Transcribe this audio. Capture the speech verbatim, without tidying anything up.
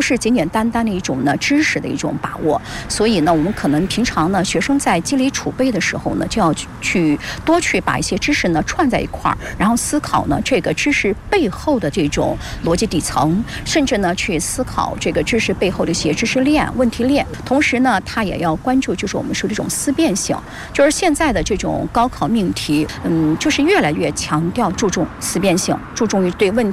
是简简单单的一种呢知识的一种把握。所以呢，我们可能平常呢，学生在积累储备的时候呢，就要去多去把一些知识呢串在一块儿，然后思考呢这个知识背后的这种逻辑底层，甚至呢去思考这个知识背后的一些知识链、问题链。同时呢，他也要关注就是我们说这种思辨性，就是现在的这种高考命题，嗯，就是越来越强调注重思辨性，注重于对问